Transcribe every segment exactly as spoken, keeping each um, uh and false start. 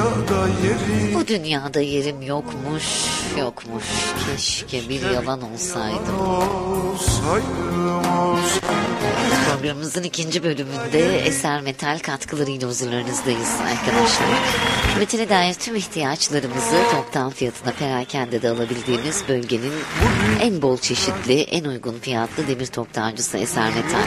dünyada yerim. Bu dünyada yerim yokmuş, yokmuş. Keşke bir yalan olsaydım. Programımızın ikinci bölümünde Eser Metal katkılarıyla huzurlarınızdayız arkadaşlar. Metale dair tüm ihtiyaçlarımızı toptan fiyatına perakendede alabildiğimiz bölgenin en bol çeşitli, en uygun fiyatlı demir toptancısı Eser Metal.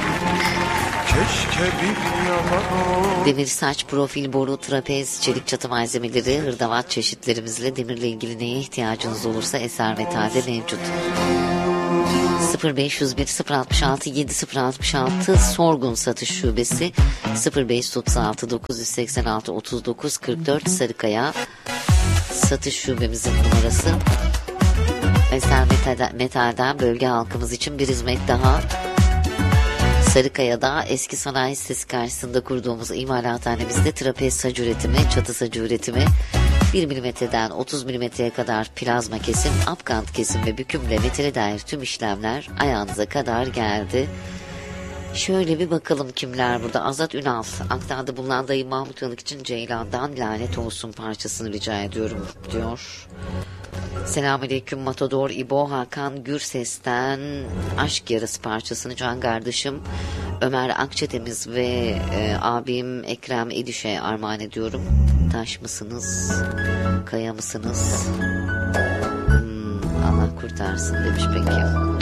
Demir saç, profil, boru, trapez, çelik çatı malzemeleri, hırdavat çeşitlerimizle demirle ilgili neye ihtiyacınız olursa Eser Metal'de mevcut. sıfır beş yüz bir sıfır altmış altı yedi sıfır altmış altı Sorgun Satış Şubesi, sıfır beş otuz altı dokuz yüz seksen altı otuz dokuz kırk dört Sarıkaya satış şubemizin numarası. Eser Metal'den, Metal'den bölge halkımız için bir hizmet daha. Sarıkaya'da eski sanayi sitesi karşısında kurduğumuz imalathanemizde trapez sac üretimi, çatı sacı üretimi, bir milimetreden otuz milimetreye kadar plazma kesim, apkant kesim ve bükümle metale dair tüm işlemler ayağınıza kadar geldi. Şöyle bir bakalım kimler burada. Azat Ünal, aktarda bulunan dayı Mahmut Yanık için Ceylan'dan Lanet Olsun parçasını rica ediyorum diyor. Selamünaleyküm Matador İbo, Hakan Gürses'ten Aşk Yarası parçasını can kardeşim Ömer Akçetemiz ve e, abim Ekrem Ediş'e armağan ediyorum. Taş mısınız? Kaya mısınız? Hmm, Allah kurtarsın demiş peki.